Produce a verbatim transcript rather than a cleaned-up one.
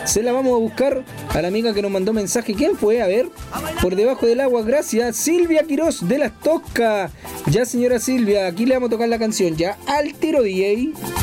Se la vamos a buscar a la amiga que nos mandó mensaje. ¿Quién fue? A ver. Por debajo del agua, gracias. Silvia Quirós de Las Toscas. Ya, señora Silvia, aquí le vamos a tocar la canción. Ya, al tiro, D J.